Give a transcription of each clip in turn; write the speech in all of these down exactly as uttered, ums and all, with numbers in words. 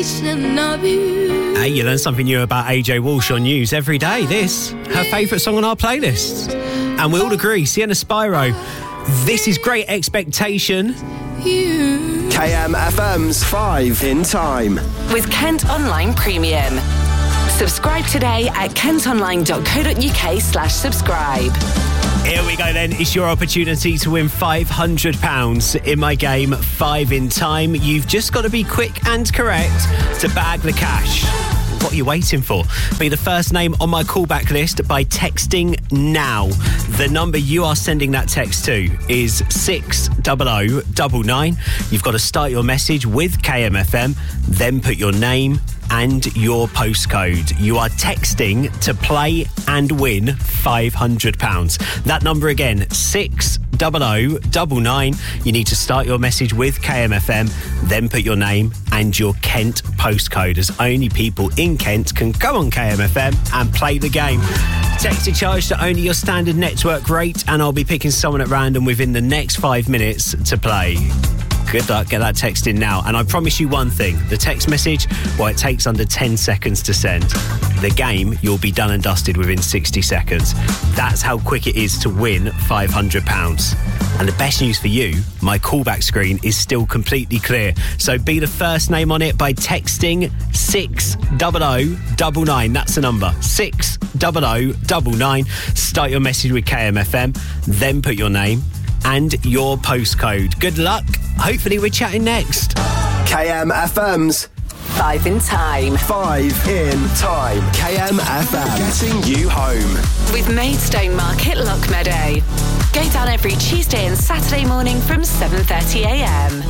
Hey, you learn something new about A J Walsh on News every day. This, her favourite song on our playlist. And we all agree, Sienna Spyro, this is Great Expectation. K M F M's five in Time. With Kent Online Premium. Subscribe today at kentonline.co.uk slash subscribe. Here we go then. It's your opportunity to win five hundred pounds in my game, Five in Time. You've just got to be quick and correct to bag the cash. What are you waiting for? Be the first name on my callback list by texting now. The number you are sending that text to is six double oh double nine. You've got to start your message with K M F M, then put your name and your postcode. You are texting to play and win five hundred pounds. That number again, six double oh double nine. You need to start your message with K M F M, then put your name and your Kent postcode, as only people in Kent can go on K M F M and play the game. Text to charge to only your standard network rate, and I'll be picking someone at random within the next five minutes to play. Good luck, get that text in now. And I promise you one thing, the text message, well, it takes under ten seconds to send. The game, you'll be done and dusted within sixty seconds. That's how quick it is to win five hundred pounds. And the best news for you, my callback screen is still completely clear. So be the first name on it by texting six double oh double nine. That's the number, six double oh double nine. Start your message with K M F M, then put your name and your postcode. Good luck. Hopefully we're chatting next. K M F M's Five in Time. Five in Time. K M F M. Getting you home. With Maidstone Market Lockmeadow. Go down every Tuesday and Saturday morning from seven thirty a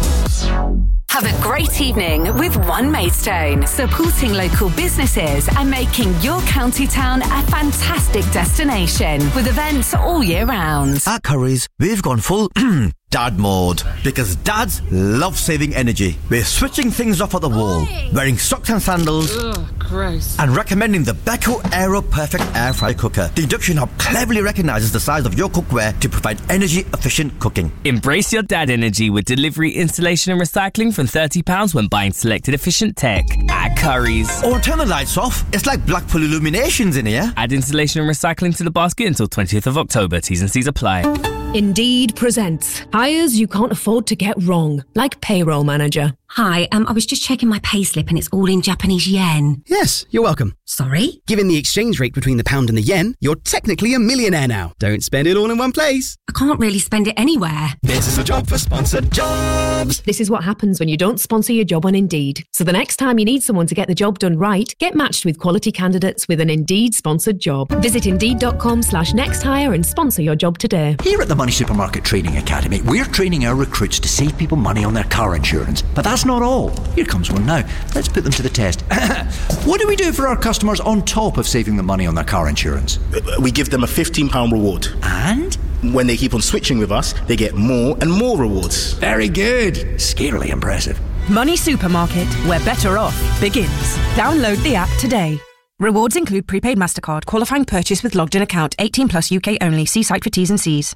m. Have a great evening with One Maidstone, supporting local businesses and making your county town a fantastic destination with events all year round. At Curry's, we've gone full dad mode because dads love saving energy. We're switching things off at the wall, wearing socks and sandals. Ugh, gross. And recommending the Beko Aero Perfect Air Fry Cooker. The induction hob cleverly recognises the size of your cookware to provide energy-efficient cooking. Embrace your dad energy with delivery, installation and recycling from thirty pounds when buying selected efficient tech at Curry's. Or turn the lights off. It's like Blackpool Illuminations in here. Add installation and recycling to the basket until twentieth of October. T's and C's apply. Indeed presents hires you can't afford to get wrong, like payroll manager. Hi, um, I was just checking my payslip and it's all in Japanese yen. Yes, you're welcome. Sorry? Given the exchange rate between the pound and the yen, you're technically a millionaire now. Don't spend it all in one place. I can't really spend it anywhere. This is a job for sponsored jobs. This is what happens when you don't sponsor your job on Indeed. So the next time you need someone to get the job done right, get matched with quality candidates with an Indeed sponsored job. Visit indeed.com slash next hire and sponsor your job today. Here at the Money Supermarket Training Academy, we're training our recruits to save people money on their car insurance. But that's not all. Here comes one now. Let's put them to the test. What do we do for our customers on top of saving them money on their car insurance? We give them a fifteen pounds reward. And? When they keep on switching with us, they get more and more rewards. Very good. Scarily impressive. Money Supermarket, where better off begins. Download the app today. Rewards include prepaid MasterCard, qualifying purchase with logged in account, eighteen plus U K only. See site for T's and C's.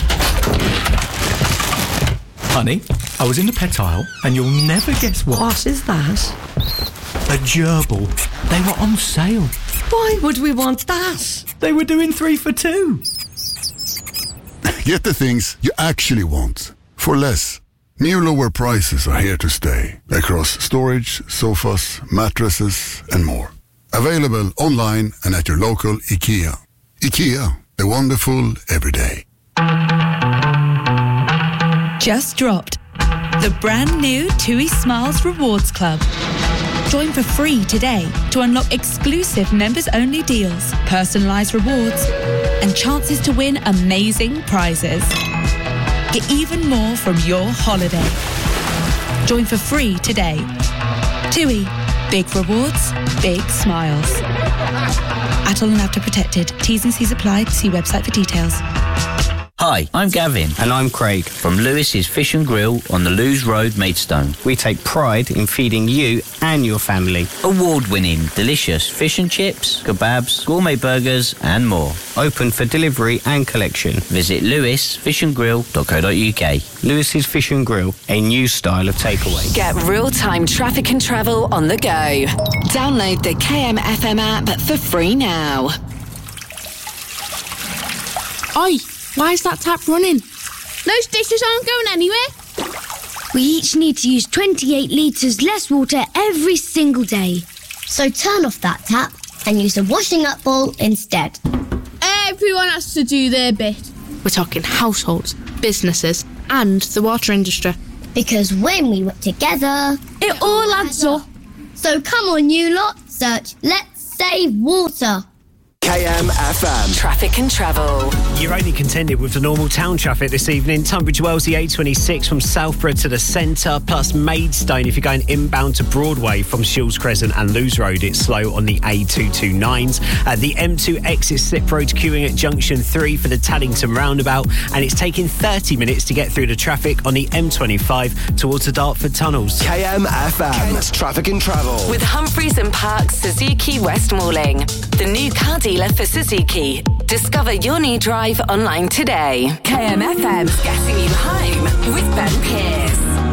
Honey, I was in the pet aisle and you'll never guess what. What is that? A gerbil. They were on sale. Why would we want that? They were doing three for two. Get the things you actually want for less. New lower prices are here to stay across storage, sofas, mattresses and more. Available online and at your local IKEA. IKEA, the wonderful everyday. Just dropped. The brand new TUI Smiles Rewards Club. Join for free today to unlock exclusive members-only deals, personalised rewards, and chances to win amazing prizes. Get even more from your holiday. Join for free today. TUI. Big rewards, big smiles. Atoll and After Protected. T's and C's applied. See website for details. Hi, I'm Gavin. And I'm Craig. From Lewis's Fish and Grill on the Lewes Road, Maidstone. We take pride in feeding you and your family. Award-winning, delicious fish and chips, kebabs, gourmet burgers and more. Open for delivery and collection. Visit lewis fish and grill dot co dot uk. Lewis's Fish and Grill, a new style of takeaway. Get real-time traffic and travel on the go. Download the K M F M app for free now. Oi, why is that tap running? Those dishes aren't going anywhere. We each need to use twenty-eight litres less water every single day. So turn off that tap and use a washing up bowl instead. Everyone has to do their bit. We're talking households, businesses and the water industry. Because when we work together, it all adds up. So come on you lot, search Let's Save Water. K M F M. Traffic and travel. You're only contended with the normal town traffic this evening. Tunbridge Wells, the A twenty-six from Southborough to the centre, plus Maidstone if you're going inbound to Broadway from Shields Crescent and Lewes Road. It's slow on the A two twenty-nines. Uh, the M two exit Slip Road queuing at Junction three for the Taddington roundabout, and it's taking thirty minutes to get through the traffic on the M twenty-five towards the Dartford tunnels. K M F M. Kent's Traffic and Travel. With Humphreys and Parks Suzuki West Malling, the new car dealer for Suzuki. Discover your new drive online today. K M F M's Getting You Home with Ben Pearce.